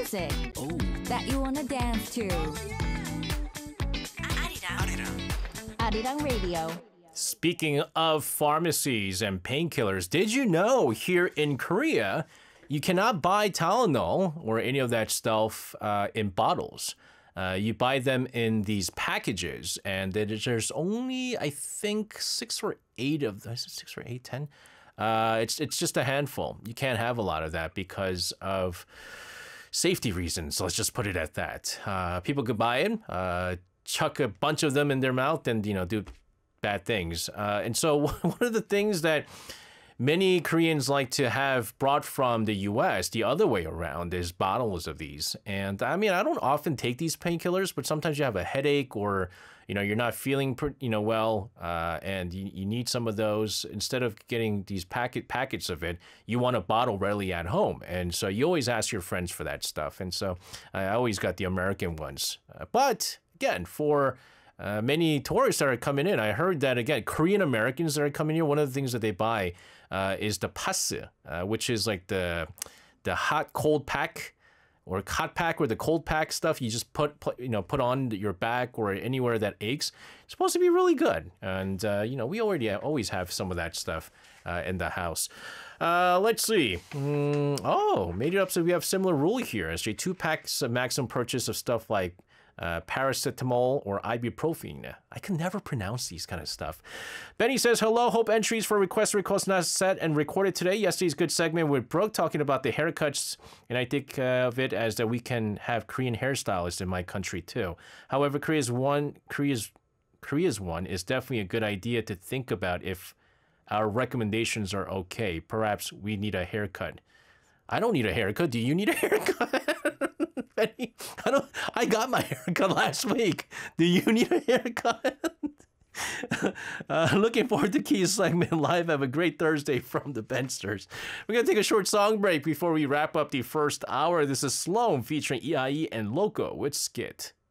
music that you wanna dance to. Arirang Radio. Speaking of pharmacies and painkillers, did you know here in Korea, you cannot buy Tylenol or any of that stuff in bottles? You buy them in these packages, and there's only, I think, 6 or 8 of them. Is it 6 or 8, 10? It's just a handful. You can't have a lot of that because of safety reasons. Let's just put it at that. People could buy it, chuck a bunch of them in their mouth, and do bad things. And so one of the things that many Koreans like to have brought from the US, the other way around, is bottles of these. And I mean, I don't often take these painkillers, but sometimes you have a headache or, you're not feeling, well, and you need some of those. Instead of getting these packets of it, you want a bottle readily at home. And so you always ask your friends for that stuff. And so I always got the American ones. But again, for many tourists that are coming in, I heard that, again, Korean Americans that are coming here, one of the things that they buy is the passe, which is like the hot cold pack or hot pack or the cold pack stuff you just put on your back or anywhere that aches. It's supposed to be really good. And, we always have some of that stuff in the house. Let's see. Made it up so we have similar rule here. It's 2 packs of maximum purchase of stuff like paracetamol or ibuprofen. I can never pronounce these kind of stuff. Benny says, hello, hope entries for request not set and recorded today. Yesterday's good segment with Brooke talking about the haircuts, and I think of it as that we can have Korean hairstylists in my country too. However, Korea's one is definitely a good idea to think about if our recommendations are okay. Perhaps we need a haircut. I don't need a haircut. Do you need a haircut? Benny, I got my haircut last week. Do you need a haircut? Looking forward to Key's segment live. Have a great Thursday from the Bensters. We're going to take a short song break before we wrap up the first hour. This is Sloan featuring EIE and Loco with Skit.